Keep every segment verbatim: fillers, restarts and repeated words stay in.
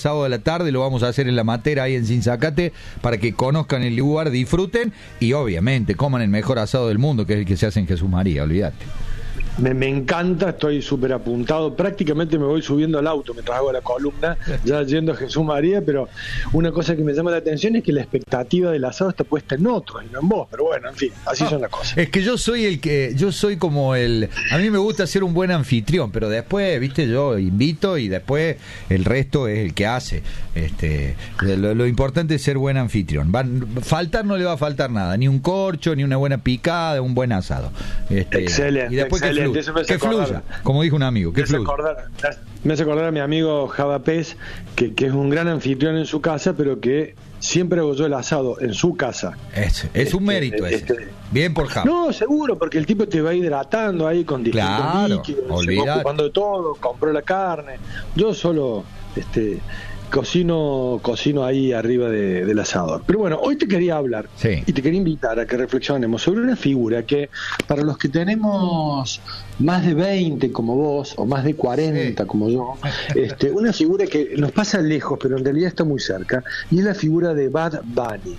sábado de la tarde, lo vamos a hacer en La Matera, ahí en Sinzacate, para que conozcan el lugar, disfruten y obviamente coman el mejor asado del mundo, que es el que se hace en Jesús María, olvídate. Me, me encanta, estoy súper apuntado. Prácticamente me voy subiendo al auto mientras hago la columna, ya yendo a Jesús María. Pero una cosa que me llama la atención es que la expectativa del asado está puesta en otros y no en vos. Pero bueno, en fin, así ah, son las cosas. Es que yo soy el que, yo soy como el. A mí me gusta ser un buen anfitrión, pero después, viste, yo invito y después el resto es el que hace. Este, lo, lo importante es ser buen anfitrión. Van, faltar no le va a faltar nada, ni un corcho, ni una buena picada, un buen asado. Este, excelente. Y después excelente. Que fluya, que fluya, como dijo un amigo, que me hace fluya. Acordar, me hace acordar a mi amigo Java Pez, que, que es un gran anfitrión en su casa, pero que siempre hago yo el asado en su casa. Es, es este, un mérito ese. Este, Bien por Java. No, seguro, porque el tipo te va hidratando ahí con distintos claro, líquidos, se va ocupando de todo, compró la carne. Yo solo este cocino cocino ahí arriba de, del asador. Pero bueno, hoy te quería hablar sí. y te quería invitar a que reflexionemos sobre una figura que para los que tenemos más de veinte como vos o más de cuarenta sí. como yo, este, una figura que nos pasa lejos pero en realidad está muy cerca, y es la figura de Bad Bunny,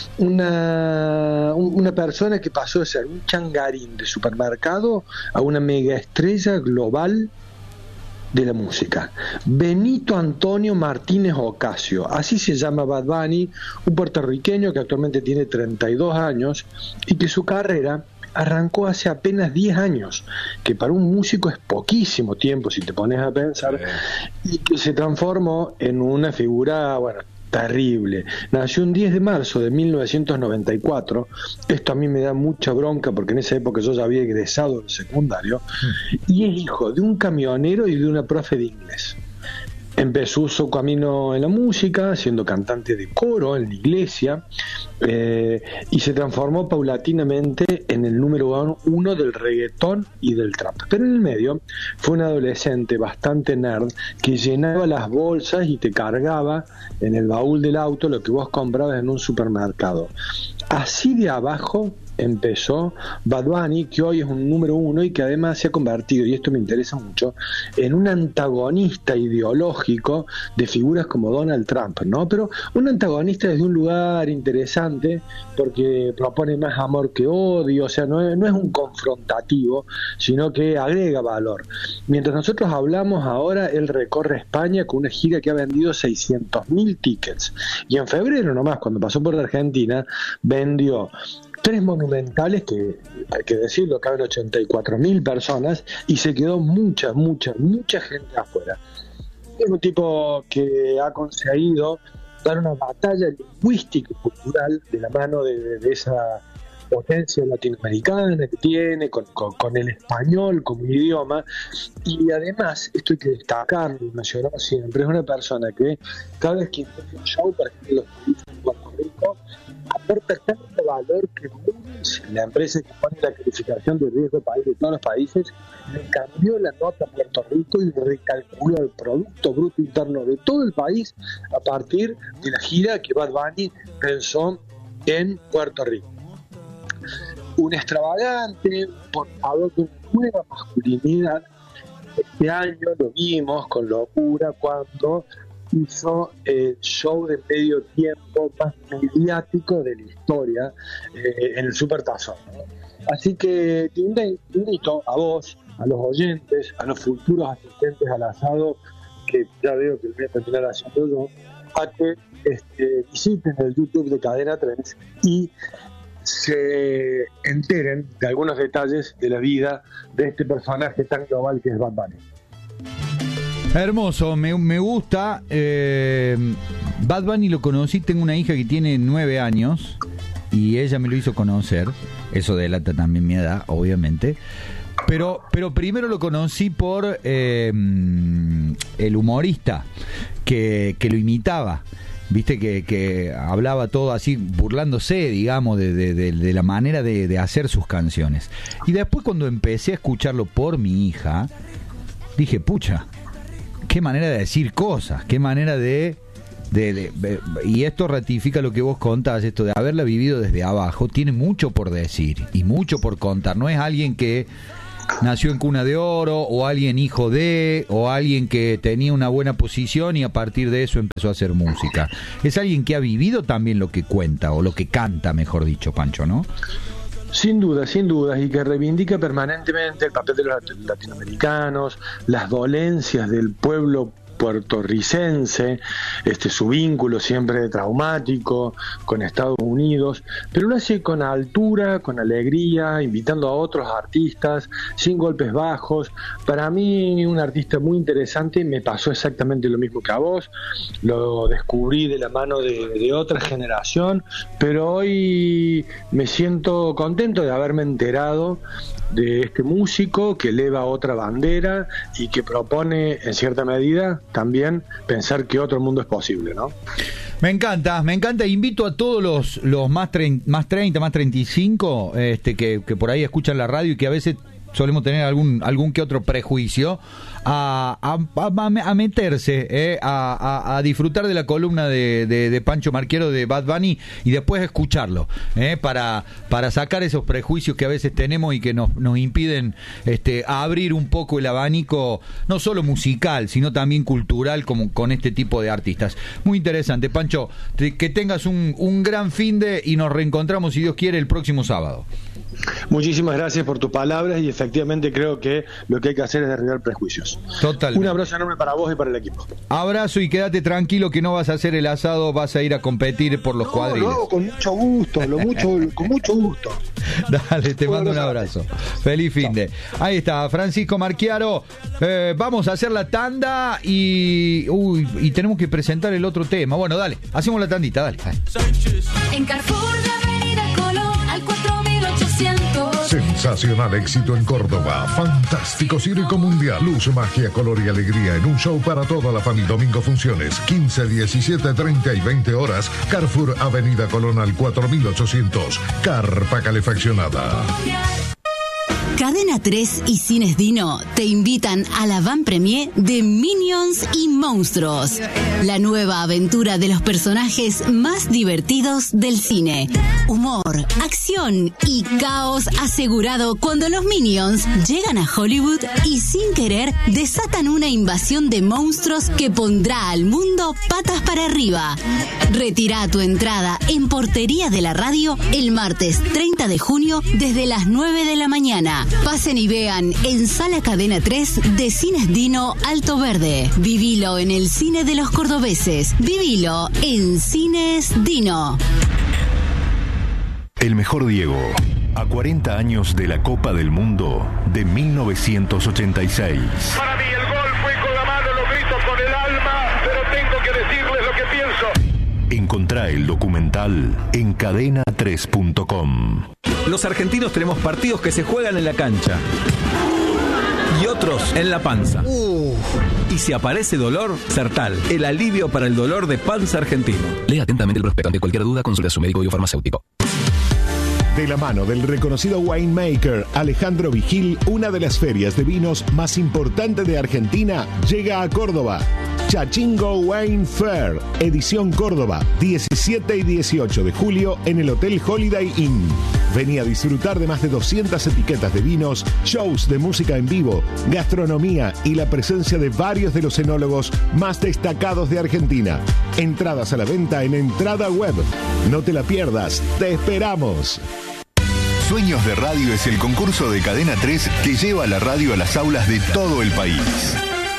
una, una persona que pasó de ser un changarín de supermercado a una mega estrella global de la música. Benito Antonio Martínez Ocasio, así se llama Bad Bunny, un puertorriqueño que actualmente tiene treinta y dos años y que su carrera arrancó hace apenas diez años, que para un músico es poquísimo tiempo si te pones a pensar, y que se transformó en una figura, bueno, terrible. Nació un diez de marzo de mil novecientos noventa y cuatro. Esto a mí me da mucha bronca porque en esa época yo ya había egresado del secundario, y es hijo de un camionero y de una profe de inglés. Empezó su camino en la música, siendo cantante de coro en la iglesia, eh, y se transformó paulatinamente en el número uno del reggaetón y del trap. Pero en el medio fue un adolescente bastante nerd que llenaba las bolsas y te cargaba en el baúl del auto lo que vos comprabas en un supermercado. Así de abajo empezó Bad Bunny, que hoy es un número uno y que además se ha convertido, y esto me interesa mucho, en un antagonista ideológico de figuras como Donald Trump, ¿no? Pero un antagonista desde un lugar interesante porque propone más amor que odio, o sea, no es, no es un confrontativo, sino que agrega valor. Mientras nosotros hablamos ahora, él recorre España con una gira que ha vendido seiscientos mil tickets, y en febrero nomás, cuando pasó por Argentina, vendió tres monumentales que, hay que decirlo, caben ochenta y cuatro mil personas, y se quedó mucha, mucha, mucha gente afuera. Es un tipo que ha conseguido dar una batalla lingüística y cultural de la mano de, de, de esa potencia latinoamericana que tiene, con, con, con el español como idioma, y además, esto hay que destacarlo y mencionarlo siempre, es una persona que cada vez que hace un show, por ejemplo, los países de Puerto Rico, aporta tanto valor que Moody's, la empresa que pone la calificación de riesgo país de todos los países, le cambió la nota a Puerto Rico y recalculó el Producto Bruto Interno de todo el país a partir de la gira que Bad Bunny pensó en Puerto Rico. Un extravagante, portador de una nueva masculinidad. Este año lo vimos con locura cuando hizo el show de medio tiempo más mediático de la historia eh, en el Supertazón, ¿no? Así que te invito a vos, a los oyentes, a los futuros asistentes al asado, que ya veo que lo voy a terminar haciendo yo, a que este, visiten el YouTube de Cadena tres y se enteren de algunos detalles de la vida de este personaje tan global que es Bad Bunny. Hermoso, me, me gusta. eh, Bad Bunny lo conocí, tengo una hija que tiene nueve años y ella me lo hizo conocer. Eso delata también mi edad, obviamente. Pero, pero primero lo conocí por eh, el humorista que, que lo imitaba. Viste que, que hablaba todo así, burlándose, digamos, de, de, de, de la manera de, de hacer sus canciones. Y después, cuando empecé a escucharlo por mi hija, dije, pucha, qué manera de decir cosas, qué manera de, de, de, de... Y esto ratifica lo que vos contás, esto de haberla vivido desde abajo. Tiene mucho por decir y mucho por contar. No es alguien que nació en cuna de oro, o alguien hijo de, o alguien que tenía una buena posición y a partir de eso empezó a hacer música. Es alguien que ha vivido también lo que cuenta, o lo que canta, mejor dicho, Pancho, ¿no? Sin duda, sin dudas, y que reivindica permanentemente el papel de los latinoamericanos, las dolencias del pueblo puertorricense, este, su vínculo siempre traumático con Estados Unidos, pero lo hace con altura, con alegría, invitando a otros artistas, sin golpes bajos. Para mí, un artista muy interesante. Me pasó exactamente lo mismo que a vos, lo descubrí de la mano de, de otra generación, pero hoy me siento contento de haberme enterado de este músico que eleva otra bandera y que propone, en cierta medida, también pensar que otro mundo es posible, ¿no? Me encanta, me encanta. Invito a todos los, los más, trein, más treinta, más treinta y cinco, este, que, que por ahí escuchan la radio y que a veces solemos tener algún algún que otro prejuicio, a, a, a, a meterse, eh, a, a, a disfrutar de la columna de, de, de Pancho Marquiaro de Bad Bunny y después escucharlo, eh, para, para sacar esos prejuicios que a veces tenemos y que nos, nos impiden este, abrir un poco el abanico, no solo musical, sino también cultural, como con este tipo de artistas. Muy interesante, Pancho, te, que tengas un, un gran fin de y nos reencontramos, si Dios quiere, el próximo sábado. Muchísimas gracias por tus palabras y efectivamente creo que lo que hay que hacer es derribar prejuicios. Totalmente. Un abrazo enorme para vos y para el equipo. Abrazo y quédate tranquilo que no vas a hacer el asado, vas a ir a competir por los no, cuadriles. No, con mucho gusto, lo mucho, con mucho gusto. Dale, te mando un abrazo. Feliz fin de. Ahí está, Francisco Marquiaro. Eh, vamos a hacer la tanda y uy, y tenemos que presentar el otro tema. Bueno, dale, hacemos la tandita, dale. dale. En Carrefour de Avenida Colón al cuatro mil ochocientos. Sensacional éxito en Córdoba. Fantástico circo mundial. Luz, magia, color y alegría en un show para toda la familia. Domingo funciones quince, diecisiete, treinta y veinte horas. Carrefour Avenida Colón al cuatro mil ochocientos. Carpa calefaccionada. Cadena tres y Cines Dino te invitan a la van premier de Minions y Monstruos, la nueva aventura de los personajes más divertidos del cine. Humor, acción y caos asegurado cuando los Minions llegan a Hollywood y sin querer desatan una invasión de monstruos que pondrá al mundo patas para arriba. Retira tu entrada en Portería de la Radio el martes treinta de junio desde las nueve de la mañana. Pasen y vean en Sala Cadena tres de Cines Dino Alto Verde. Vivilo en el cine de los cordobeses. Vivilo en Cines Dino. El mejor Diego. A cuarenta años de la Copa del Mundo de mil novecientos ochenta y seis. Para mí el gol fue con la mano, lo grito con el alma, pero tengo que decirles lo que pienso. Encontrá el documental en cadena tres punto com. Los argentinos tenemos partidos que se juegan en la cancha y otros en la panza. Uh. Y si aparece dolor, Sertal, el alivio para el dolor de panza argentino. Lea atentamente el prospecto. Ante cualquier duda, consulte a su médico y o farmacéutico. De la mano del reconocido winemaker Alejandro Vigil, una de las ferias de vinos más importantes de Argentina llega a Córdoba. Chachingo Wine Fair, edición Córdoba, diecisiete y dieciocho de julio en el Hotel Holiday Inn. Vení a disfrutar de más de doscientas etiquetas de vinos, shows de música en vivo, gastronomía y la presencia de varios de los enólogos más destacados de Argentina. Entradas a la venta en Entrada Web. No te la pierdas, te esperamos. Sueños de Radio es el concurso de Cadena tres que lleva la radio a las aulas de todo el país.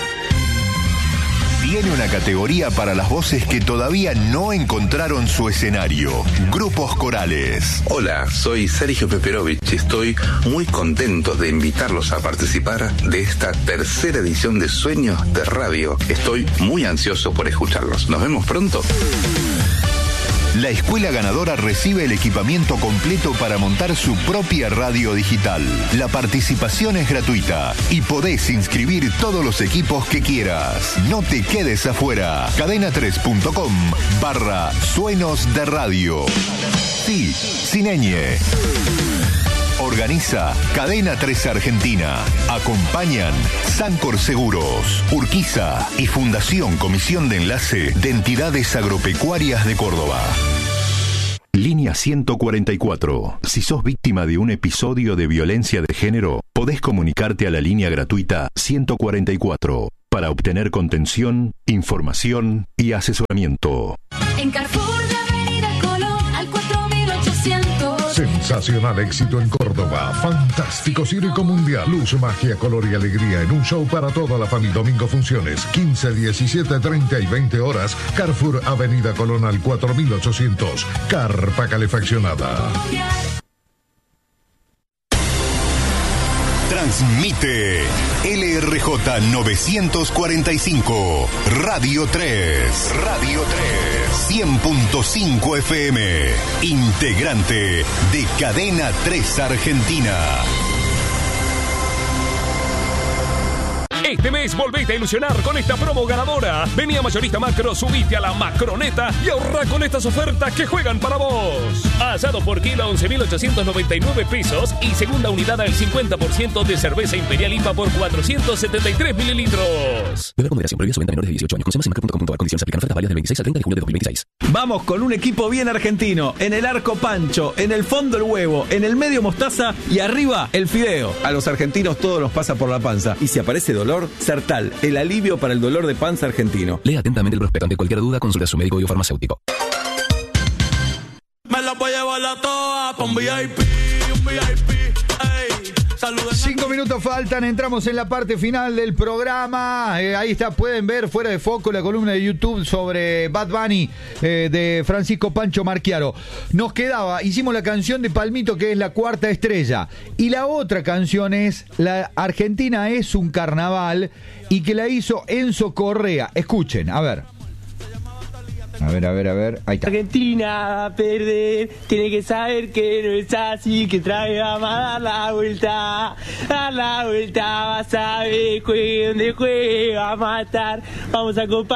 Tiene una categoría para las voces que todavía no encontraron su escenario. Grupos corales. Hola, soy Sergio Peperovich. Estoy muy contento de invitarlos a participar de esta tercera edición de Sueños de Radio. Estoy muy ansioso por escucharlos. Nos vemos pronto. La escuela ganadora recibe el equipamiento completo para montar su propia radio digital. La participación es gratuita y podés inscribir todos los equipos que quieras. No te quedes afuera. cadena tres punto com barra Sueños de Radio. Sí, sin ñ. Organiza Cadena tres Argentina. Acompañan Sancor Seguros, Urquiza y Fundación Comisión de Enlace de Entidades Agropecuarias de Córdoba. Línea ciento cuarenta y cuatro. Si sos víctima de un episodio de violencia de género, podés comunicarte a la línea gratuita ciento cuarenta y cuatro para obtener contención, información y asesoramiento. En Carrefour de Avenida Colón al cuatro mil ochocientos. Sensacional éxito en Córdoba. Fantástico Circo Mundial. Luz, magia, color y alegría en un show para toda la familia. Domingo funciones quince, diecisiete, treinta y veinte horas. Carrefour Avenida Colón al cuatro mil ochocientos. Carpa calefaccionada. Transmite L R J novecientos cuarenta y cinco, Radio tres. Radio tres. cien punto cinco F M. Integrante de Cadena tres Argentina. Este mes volvete a ilusionar con esta promo ganadora. Vení a Mayorista Macro, subite a la Macroneta y ahorra con estas ofertas que juegan para vos. Asado por kilo a once mil ochocientos noventa y nueve pesos y segunda unidad al cincuenta por ciento de cerveza Imperial I P A por cuatrocientos setenta y tres mililitros. Beber con moderación, prohibida su venta a menores de dieciocho años. Consume en macro punto com punto a r. Condiciones aplican. Ofertas válidas del veintiséis al treinta de julio de dos mil veintiséis. Vamos con un equipo bien argentino. En el arco Pancho, en el fondo el huevo, en el medio mostaza y arriba el fideo. A los argentinos todo nos pasa por la panza. Y si aparece dolor, Sertal, el alivio para el dolor de panza argentino. Lea atentamente el prospecto. Ante cualquier duda, consulte a su médico o farmacéutico. Me la voy a llevar la toa pa' un V I P, un V I P, ey. Cinco minutos faltan, entramos en la parte final del programa. Eh, ahí está, pueden ver fuera de foco la columna de YouTube sobre Bad Bunny eh, de Francisco Pancho Marchiaro. Nos quedaba, hicimos la canción de Palmito, que es La Cuarta Estrella, y la otra canción es La Argentina es un carnaval, y que la hizo Enzo Correa. Escuchen, a ver. A ver, a ver, a ver. Ahí está. Argentina va a perder, tiene que saber que no es así, que trae a dar la vuelta, dar la vuelta, vas a ver, juegue donde juegue, va a matar, vamos a copar.